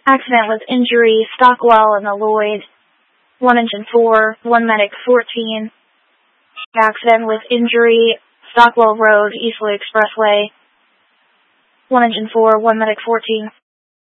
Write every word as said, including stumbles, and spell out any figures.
Accident with injury, Stockwell and the Lloyd. One engine four, one medic fourteen. Accident with injury, Stockwell Road, Eastleigh Expressway. One engine four, one medic fourteen.